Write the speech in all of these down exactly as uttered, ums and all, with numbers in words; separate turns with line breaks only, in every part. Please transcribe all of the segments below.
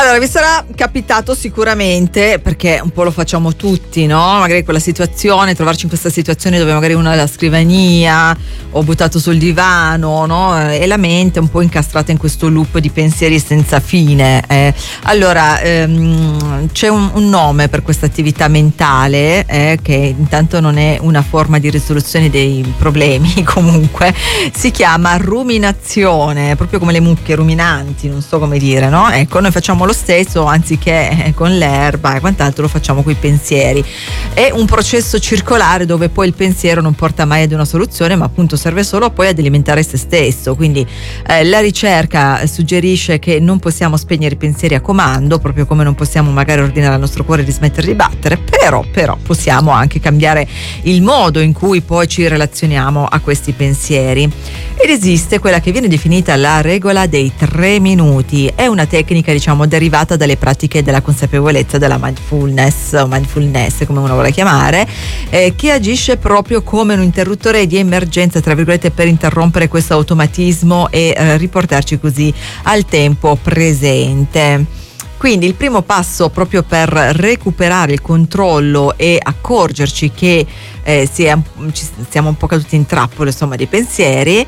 Allora, vi sarà capitato sicuramente, perché un po' lo facciamo tutti, no? Magari quella situazione, trovarci in questa situazione dove magari uno è alla scrivania o buttato sul divano, no? E la mente è un po' incastrata in questo loop di pensieri senza fine. Eh, allora, ehm, c'è un, un nome per questa attività mentale, eh, che intanto non è una forma di risoluzione dei problemi, comunque si chiama ruminazione, proprio come le mucche ruminanti, non so come dire, no? Ecco, noi facciamo lo stesso, anziché con l'erba e quant'altro lo facciamo coi pensieri. È un processo circolare dove poi il pensiero non porta mai ad una soluzione, ma appunto serve solo poi ad alimentare se stesso. Quindi eh, la ricerca suggerisce che non possiamo spegnere i pensieri a comando, proprio come non possiamo magari ordinare al nostro cuore di smettere di battere, però, però possiamo anche cambiare il modo in cui poi ci relazioniamo a questi pensieri. Ed esiste quella che viene definita la regola dei tre minuti. È una tecnica, diciamo, derivata dalle pratiche della consapevolezza, della mindfulness o mindfulness come uno vuole chiamare, eh, che agisce proprio come un interruttore di emergenza, tra virgolette, per interrompere questo automatismo e eh, riportarci così al tempo presente. Quindi il primo passo proprio per recuperare il controllo e accorgerci che eh, si è, ci siamo un po' caduti in trappola, insomma, dei pensieri,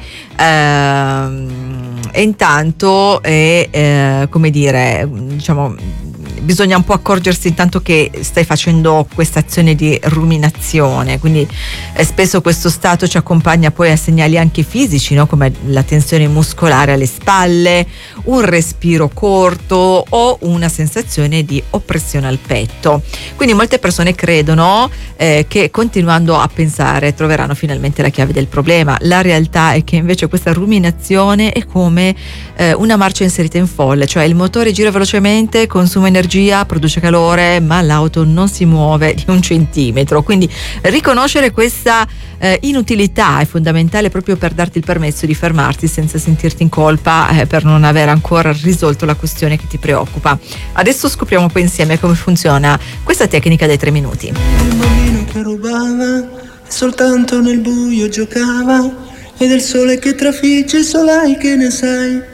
ehm, e intanto è, eh, come dire, diciamo, bisogna un po' accorgersi intanto che stai facendo questa azione di ruminazione, quindi eh, spesso questo stato ci accompagna poi a segnali anche fisici, no? Come la tensione muscolare alle spalle, un respiro corto o una sensazione di oppressione al petto. Quindi molte persone credono eh, che continuando a pensare troveranno finalmente la chiave del problema. La realtà è che invece questa ruminazione è come eh, una marcia inserita in folle, cioè il motore gira velocemente, consuma energia, produce calore, ma l'auto non si muove di un centimetro. Quindi riconoscere questa eh, inutilità è fondamentale proprio per darti il permesso di fermarti senza sentirti in colpa eh, per non aver ancora risolto la questione che ti preoccupa. Adesso scopriamo poi insieme come funziona questa tecnica dei tre minuti.
Il bambino che rubava soltanto nel buio giocava, e del sole che trafigge solai che ne sai.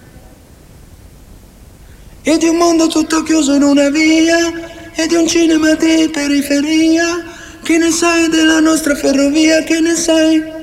E di un mondo tutto chiuso in una via, e di un cinema di periferia. Che ne sai della nostra ferrovia, che ne sai?